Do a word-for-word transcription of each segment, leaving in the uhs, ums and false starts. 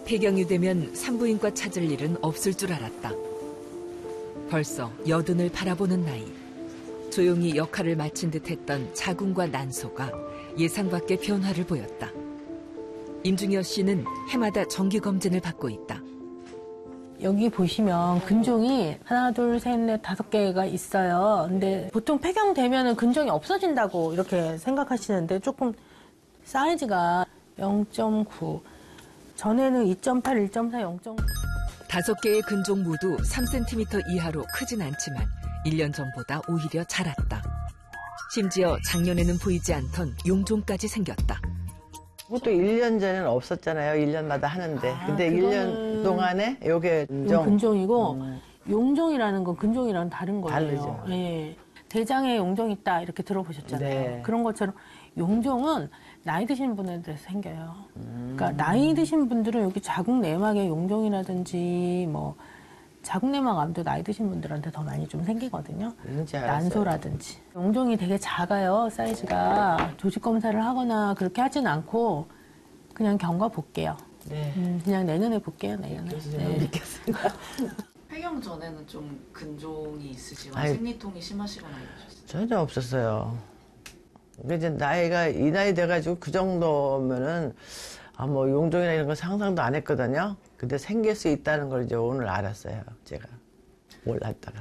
폐경이 되면 산부인과 찾을 일은 없을 줄 알았다. 벌써 여든을 바라보는 나이. 조용히 역할을 마친 듯했던 자궁과 난소가 예상 밖의 변화를 보였다. 임중여 씨는 해마다 정기검진을 받고 있다. 여기 보시면 근종이 하나, 둘, 셋, 넷, 다섯 개가 있어요. 근데 보통 폐경되면 근종이 없어진다고 이렇게 생각하시는데 조금 사이즈가 영 점 구, 전에는 이 점 팔, 일 점 사, 영 점 구. 다섯 개의 근종 모두 삼 센티미터 이하로 크진 않지만 일 년 전보다 오히려 자랐다. 심지어 작년에는 보이지 않던 용종까지 생겼다. 그것도 일 년 전에는 없었잖아요. 일 년마다 하는데. 아, 근데 일 년 동안에 요게 근종. 근종이고 음. 용종이라는 건 근종이랑 다른 거예요. 다르죠. 예. 대장에 용종 있다 이렇게 들어보셨잖아요. 네. 그런 것처럼 용종은 나이 드신 분들한테 생겨요. 음. 그러니까 나이 드신 분들은 여기 자궁 내막에 용종이라든지 뭐 자궁 내막 암도 나이 드신 분들한테 더 많이 좀 생기거든요. 난소라든지. 용종이 되게 작아요. 사이즈가 조직 검사를 하거나 그렇게 하진 않고 그냥 경과 볼게요. 네. 음, 그냥 내년에 볼게요. 내년에. 네. 믿겠습니다. 폐경 전에는 좀 근종이 있으시거나 아이, 생리통이 심하시거나 이러셨어요? 전혀 없었어요. 근데 이제 나이가 이 나이 돼가지고 그 정도면은 아, 뭐 용종이나 이런 거 상상도 안 했거든요. 근데 생길 수 있다는 걸 이제 오늘 알았어요. 제가 몰랐다가.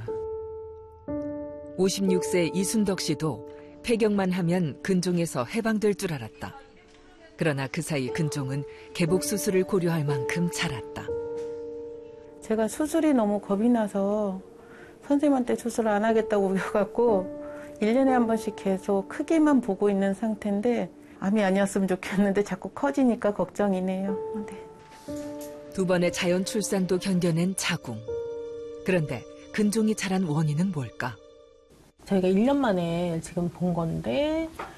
오십육 세 이순덕 씨도 폐경만 하면 근종에서 해방될 줄 알았다. 그러나 그 사이 근종은 개복 수술을 고려할 만큼 자랐다. 제가 수술이 너무 겁이 나서 선생님한테 수술 안 하겠다고 그래갖고 일 년에 한 번씩 계속 크기만 보고 있는 상태인데 암이 아니었으면 좋겠는데 자꾸 커지니까 걱정이네요. 네. 두 번의 자연 출산도 견뎌낸 자궁. 그런데 근종이 자란 원인은 뭘까? 저희가 일 년 만에 지금 본 건데